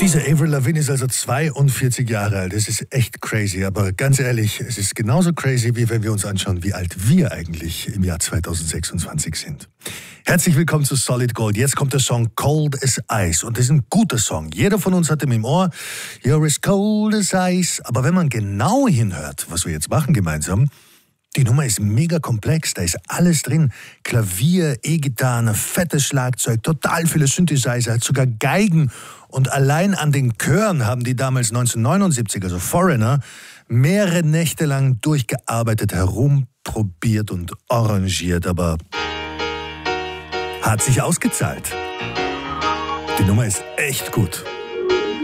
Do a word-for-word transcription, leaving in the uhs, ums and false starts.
Diese Avril Lavigne ist also zweiundvierzig Jahre alt. Das ist echt crazy. Aber ganz ehrlich, es ist genauso crazy, wie wenn wir uns anschauen, wie alt wir eigentlich im Jahr zweitausendsechsundzwanzig sind. Herzlich willkommen zu Solid Gold. Jetzt kommt der Song Cold as Ice. Und das ist ein guter Song. Jeder von uns hat ihn im Ohr. You're as cold as ice. Aber wenn man genau hinhört, was wir jetzt machen gemeinsam, die Nummer ist mega komplex, da ist alles drin. Klavier, E-Gitarre, fettes Schlagzeug, total viele Synthesizer, sogar Geigen. Und allein an den Chören haben die damals neunzehnhundertneunundsiebzig, also Foreigner, mehrere Nächte lang durchgearbeitet, herumprobiert und arrangiert, aber hat sich ausgezahlt. Die Nummer ist echt gut.